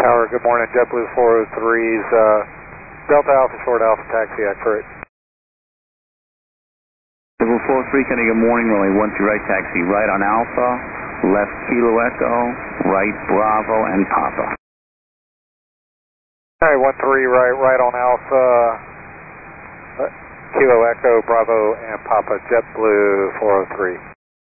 Tower, good morning. JetBlue 403's Delta Alpha Short Alpha taxi accurate. JetBlue 403, Kenny, good morning. Runway 13 right taxi, right on Alpha, left Kilo Echo, right Bravo and Papa. Alright, 13 right on Alpha, Kilo Echo, Bravo and Papa, JetBlue 403.